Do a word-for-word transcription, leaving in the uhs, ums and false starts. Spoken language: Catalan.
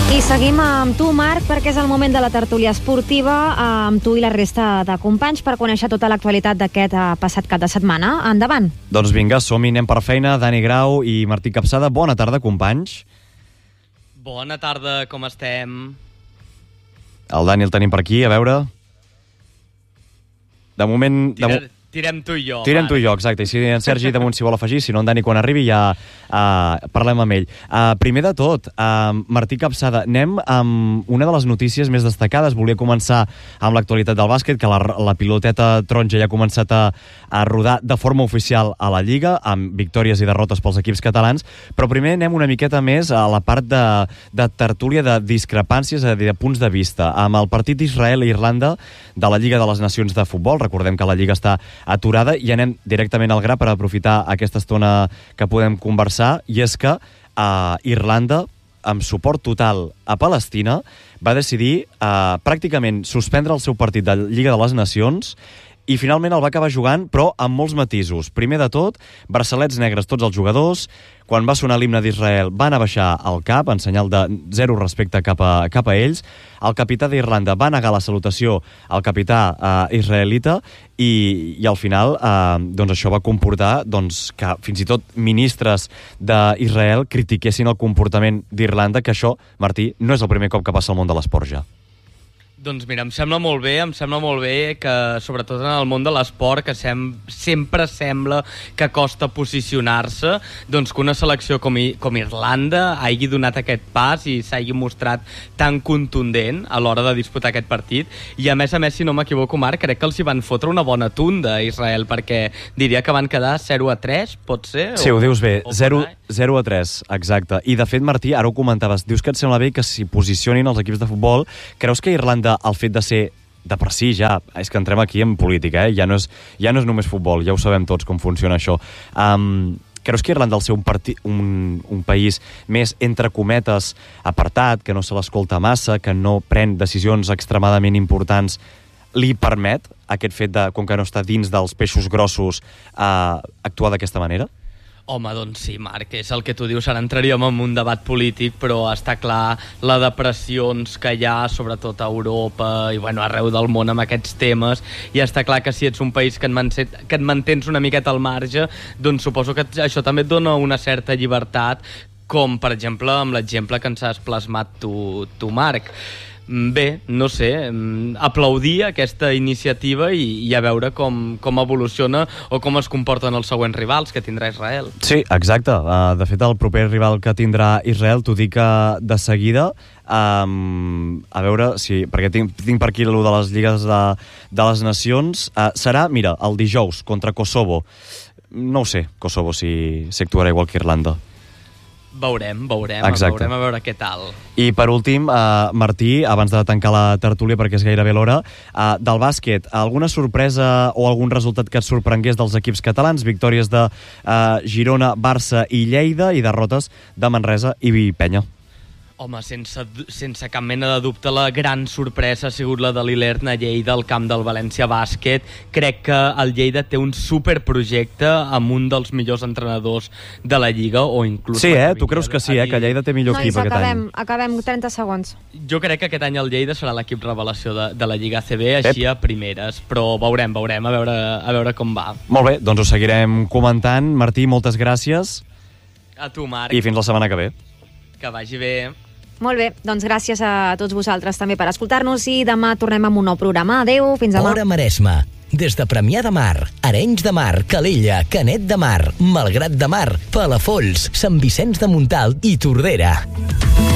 I seguim amb tu, Marc, perquè és el moment de la tertúlia esportiva, amb tu i la resta de companys per conèixer tota l'actualitat d'aquest passat cap de setmana. Endavant. Doncs vinga, som-hi, anem per feina. Dani Grau i Martí Capçada. Bona tarda, companys. Bona tarda, com estem? El Dani el tenim per aquí, a veure. De moment... De Tira, mo... Tirem tu i jo. Tirem tu i jo, exacte. I si en Sergi damunt s'hi vol afegir, si no en Dani quan arribi ja uh, parlem amb ell. Uh, primer de tot, uh, Martí Capçada, anem amb una de les notícies més destacades. Volia començar amb l'actualitat del bàsquet, que la, la piloteta taronja ja ha començat a, a rodar de forma oficial a la Lliga, amb victòries i derrotes pels equips catalans, però primer anem una miqueta més a la part de, de tertúlia de discrepàncies, a dir, de punts de vista. Amb el partit d'Israel i Irlanda de la Lliga de les Nacions de Futbol, recordem que la Lliga està aturada, i anem directament al gra per aprofitar aquesta estona que podem conversar, i és que uh, Irlanda, amb suport total a Palestina, va decidir uh, pràcticament suspendre el seu partit de Lliga de les Nacions, i finalment el va acabar jugant, però amb molts matisos. Primer de tot, braçalets negres tots els jugadors. Quan va sonar l'himne d'Israel van abaixar el cap en senyal de zero respecte cap a, cap a ells. El capità d'Irlanda va negar la salutació al capità eh, israelita i, i al final eh, doncs això va comportar doncs, que fins i tot ministres d'Israel critiquessin el comportament d'Irlanda, que això, Martí, no és el primer cop que passa al món de l'esport ja. Doncs mira, em sembla molt bé, em sembla molt bé que, sobretot en el món de l'esport, que sem sempre sembla que costa posicionar-se, doncs que una selecció com, I com Irlanda hagi donat aquest pas i s'hagi mostrat tan contundent a l'hora de disputar aquest partit. I a més a més, si no m'equivoco, Marc, crec que els hi van fotre una bona tunda a Israel, perquè diria que van quedar zero a tres, pot ser? Sí, o, ho dius bé, o zero a tres, exacte. I de fet, Martí, ara ho comentaves, dius que et sembla bé que s'hi posicionin els equips de futbol. Creus que Irlanda, el fet de ser de per si ja, és que entrem aquí en política, eh? ja, no és, ja no és només futbol, ja ho sabem tots com funciona això. Um, creus que Irlanda, al ser un, un, un país més, entre cometes, apartat, que no se l'escolta massa, que no pren decisions extremadament importants, li permet aquest fet de, com que no està dins dels peixos grossos, uh, actuar d'aquesta manera? Home, doncs sí, Marc, és el que tu dius, ara entraríem en un debat polític, però està clar la de pressions que hi ha, sobretot a Europa i bueno, arreu del món amb aquests temes, i està clar que si ets un país que et, mantens, que et mantens una miqueta al marge, doncs suposo que això també et dona una certa llibertat, com per exemple amb l'exemple que ens has plasmat tu, tu Marc. Bé, no sé, aplaudir aquesta iniciativa i, i a veure com, com evoluciona o com es comporten els següents rivals que tindrà Israel. Sí, exacte. Uh, de fet, el proper rival que tindrà Israel, t'ho dic uh, de seguida, um, a veure, si, perquè tinc, tinc per aquí allò de les lligues de, de les nacions, uh, serà, mira, el dijous contra Kosovo. No ho sé, Kosovo, si, si actuarà igual que Irlanda. Veurem, veurem, Exacte. veurem a veure què tal. I per últim, uh, Martí, abans de tancar la tertúlia perquè és gairebé l'hora, uh, del bàsquet, alguna sorpresa o algun resultat que et sorprengués dels equips catalans? Victòries de uh, Girona, Barça i Lleida, i derrotes de Manresa i Penya. Home, sense, sense cap mena de dubte, la gran sorpresa ha sigut la de l'Ilern a Lleida, al camp del València Bàsquet. Crec que el Lleida té un superprojecte amb un dels millors entrenadors de la Lliga, o inclús... Sí, eh? Tu creus que sí, eh? Que Lleida té millor no, equip aquest acabem, any. Acabem trenta segons. Jo crec que aquest any el Lleida serà l'equip revelació de, de la Lliga A C B, així Ep. a primeres, però veurem, veurem, a veure, a veure com va. Molt bé, doncs ho seguirem comentant. Martí, moltes gràcies. A tu, Marc. I fins la setmana que ve. Que vagi bé. Molt bé, doncs gràcies a tots vosaltres també per escoltar-nos i demà tornem amb un nou programa. Adéu, fins demà. Hora Maresme. Des de Premià de Mar, Arenys de Mar, Calella, Canet de Mar, Malgrat de Mar, Palafolls, Sant Vicenç de Montalt i Tordera.